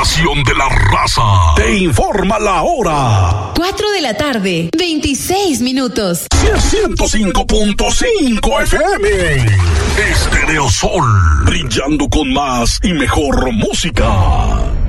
estación de la raza, te informa la hora. 4 de la tarde, 26 minutos. 105.5 FM. Estereosol, brillando con más y mejor música.